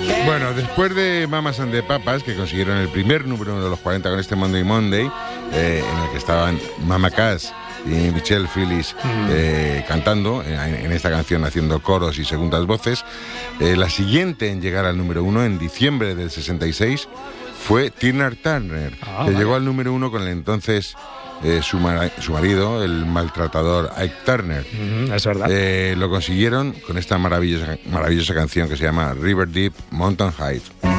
Bueno, después de Mamas and the Papas, que consiguieron el primer número 1 de los 40 con este Monday Monday, en el que estaban Mama Cass y Michelle Phillips cantando en esta canción, haciendo coros y segundas voces, la siguiente en llegar al número 1 en diciembre del 66 fue Tina Turner, que llegó al número 1 con el entonces su marido, el maltratador Ike Turner. Es verdad. Lo consiguieron con esta maravillosa canción que se llama River Deep Mountain High.